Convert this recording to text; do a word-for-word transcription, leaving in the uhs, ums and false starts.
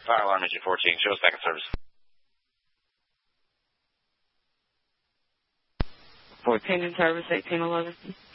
Fire alarm engine fourteen. Show us back in service. fourteen in service, eighteen eleven.